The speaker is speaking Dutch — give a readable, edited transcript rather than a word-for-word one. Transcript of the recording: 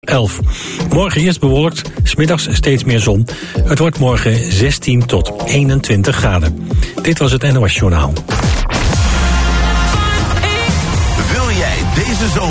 11. Morgen eerst bewolkt, 's middags steeds meer zon. Het wordt morgen 16 tot 21 graden. Dit was het NOS Journaal. Wil jij deze zomer